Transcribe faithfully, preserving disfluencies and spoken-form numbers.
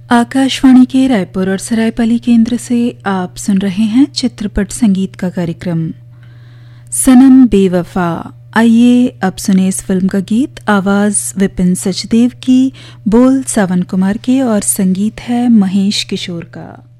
आकाशवाणी के रायपुर और सरायपाली केंद्र से आप सुन रहे हैं चित्रपट संगीत का कार्यक्रम सनम बेवफा। आइए अब सुने इस फिल्म का गीत। आवाज विपिन सचदेव की, बोल सावन कुमार के और संगीत है महेश किशोर का।